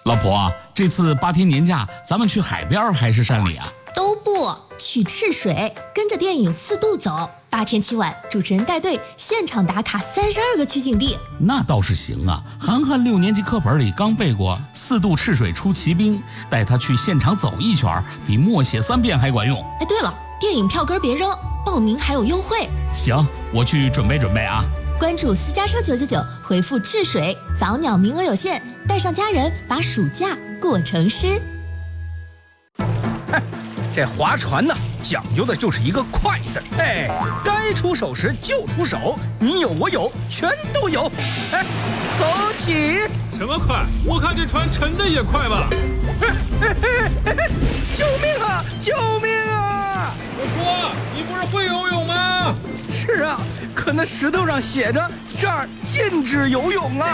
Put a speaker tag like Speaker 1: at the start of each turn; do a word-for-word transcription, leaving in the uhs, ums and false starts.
Speaker 1: 老婆，这次八天年假，咱们去海边还是山里啊？
Speaker 2: 都不去赤水，跟着电影四渡走，八天七晚，主持人带队现场打卡三十二个取景地。
Speaker 1: 那倒是行啊，涵涵六年级课本里刚背过四渡赤水出奇兵，带他去现场走一圈，比默写三遍还管用。
Speaker 2: 哎，对了，电影票根别扔，报名还有优惠。
Speaker 1: 行，我去准备准备啊。
Speaker 2: 关注私家车九九九，回复赤水，早鸟名额有限，带上家人，把暑假过成诗。
Speaker 3: 这划船呢，讲究的就是一个快字。哎，该出手时就出手，你有我有，全都有。哎，走起！
Speaker 4: 什么快？我看这船沉的也快吧。
Speaker 3: 救命啊！救命啊！
Speaker 4: 我说，你不是会游泳吗？
Speaker 3: 是啊，可那石头上写着这儿禁止游泳啊。